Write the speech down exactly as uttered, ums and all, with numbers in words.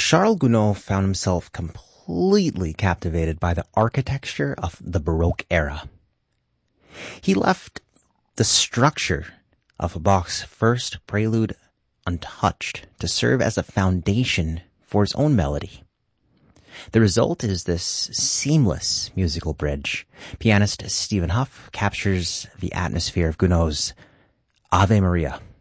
Charles Gounod found himself completely captivated by the architecture of the Baroque era. He left the structure of Bach's first prelude untouched to serve as a foundation for his own melody. The result is this seamless musical bridge. Pianist Stephen Hough captures the atmosphere of Gounod's Ave Maria.